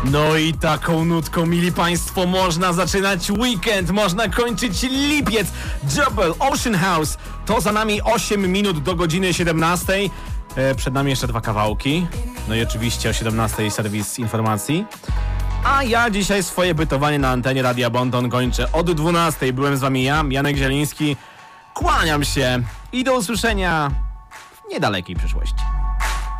No i taką nutką, mili państwo, można zaczynać weekend, można kończyć lipiec. Jubel, Ocean House, to za nami 8 minut do godziny 17. Przed nami jeszcze 2 kawałki. No i oczywiście o 17 serwis informacji. A ja dzisiaj swoje bytowanie na antenie Radia Bonton kończę od 12. Byłem z wami ja, Janek Zieliński. Kłaniam się i do usłyszenia w niedalekiej przyszłości.